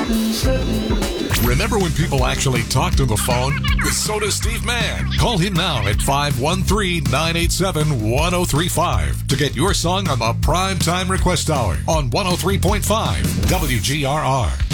Remember when people actually talk to the phone? So does Steve Mann. Call him now at 513-987-1035 to get your song on the Primetime Request Hour on 103.5 WGRR.